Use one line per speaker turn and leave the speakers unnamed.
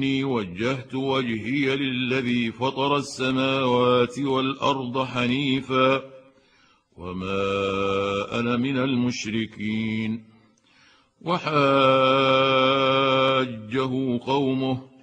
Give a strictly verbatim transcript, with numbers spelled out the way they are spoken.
إني وجهت وجهي للذي فطر السماوات والأرض حنيفا وما أنا من المشركين. وحاجه قومه